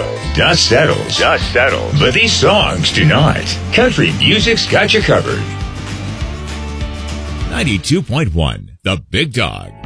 Dust settles. But these songs do not. Country music's got you covered. 92.1, The Big Dog.